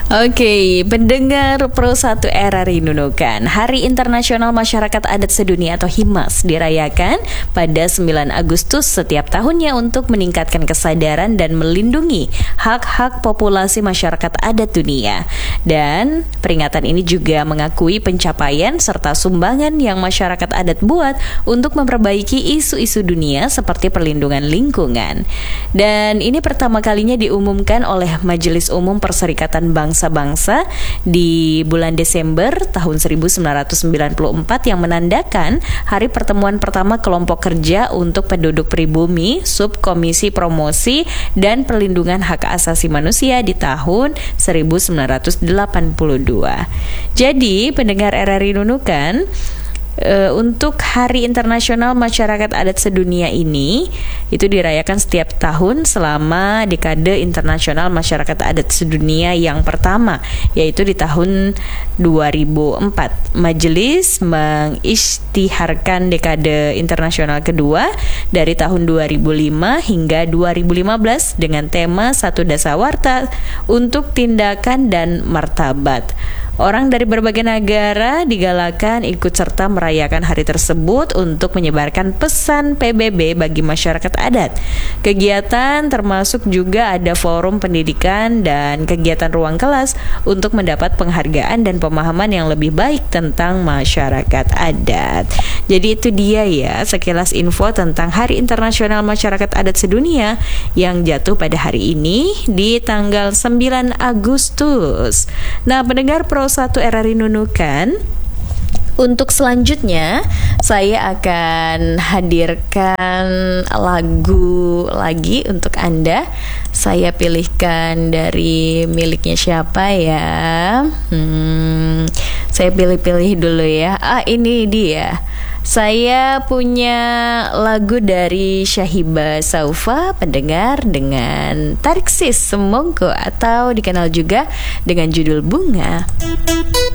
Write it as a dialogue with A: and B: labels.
A: Oke, pendengar Pro 1 RRI Nunukan, Hari Internasional Masyarakat Adat Sedunia atau HIMAS dirayakan pada 9 Agustus setiap tahunnya untuk meningkatkan kesadaran dan melindungi hak-hak populasi masyarakat adat dunia. Dan peringatan ini juga mengakui pencapaian serta sumbangan yang masyarakat adat buat untuk memperbaiki isu-isu dunia seperti perlindungan lingkungan. Dan ini pertama kalinya diumumkan oleh Majelis Umum Perserikatan Bangsa-Bangsa di bulan Desember tahun 1994 yang menandakan hari pertemuan pertama kelompok kerja untuk penduduk pribumi, Subkomisi Promosi dan Perlindungan Hak Asasi Manusia di tahun 1982. Jadi, pendengar RRI Nunukan, untuk Hari Internasional Masyarakat Adat Sedunia ini itu dirayakan setiap tahun selama dekade internasional masyarakat adat sedunia yang pertama, yaitu di tahun 2004. Majelis mengisytiharkan dekade internasional kedua dari tahun 2005 hingga 2015 dengan tema Satu Dasawarta untuk Tindakan dan Martabat. Orang dari berbagai negara digalakkan ikut serta merayakan hari tersebut untuk menyebarkan pesan PBB bagi masyarakat adat. Kegiatan termasuk juga ada forum pendidikan dan kegiatan ruang kelas untuk mendapat penghargaan dan pemahaman yang lebih baik tentang masyarakat adat. Jadi itu dia ya sekilas info tentang Hari Internasional Masyarakat Adat Sedunia yang jatuh pada hari ini di tanggal 9 Agustus. Nah, pendengar Pro 1 RRI Nunukan, untuk selanjutnya saya akan hadirkan lagu lagi untuk Anda. Saya pilihkan dari miliknya siapa ya? Saya pilih-pilih dulu ya. Ini dia. Saya punya lagu dari Syahiba Saufa, pendengar, dengan Tarik Sis Semongko atau dikenal juga dengan judul Bunga.